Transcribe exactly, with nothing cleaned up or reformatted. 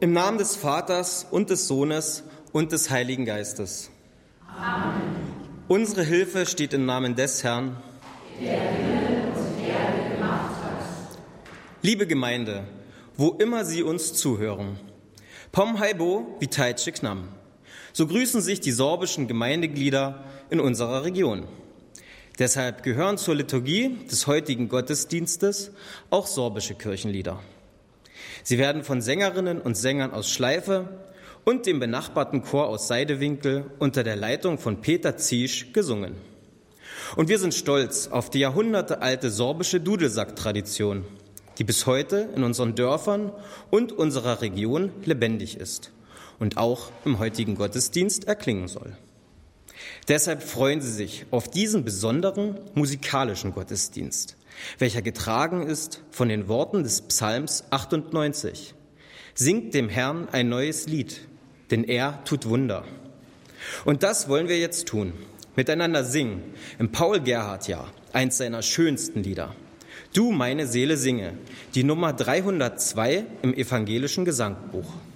Im Namen des Vaters und des Sohnes und des Heiligen Geistes. Amen. Unsere Hilfe steht im Namen des Herrn, der Himmel und Erde gemacht hat. Liebe Gemeinde, wo immer Sie uns zuhören, Pom Haibo Vitajce Knam. So grüßen sich die sorbischen Gemeindeglieder in unserer Region. Deshalb gehören zur Liturgie des heutigen Gottesdienstes auch sorbische Kirchenlieder. Sie werden von Sängerinnen und Sängern aus Schleife und dem benachbarten Chor aus Seidewinkel unter der Leitung von Peter Ziesch gesungen. Und wir sind stolz auf die jahrhundertealte sorbische Dudelsack-Tradition, die bis heute in unseren Dörfern und unserer Region lebendig ist und auch im heutigen Gottesdienst erklingen soll. Deshalb freuen Sie sich auf diesen besonderen musikalischen Gottesdienst, welcher getragen ist von den Worten des Psalms achtundneunzig. Singt dem Herrn ein neues Lied, denn er tut Wunder. Und das wollen wir jetzt tun, miteinander singen, im Paul-Gerhardt-Jahr, eins seiner schönsten Lieder. Du, meine Seele, singe, die Nummer dreihundertzwei im evangelischen Gesangbuch.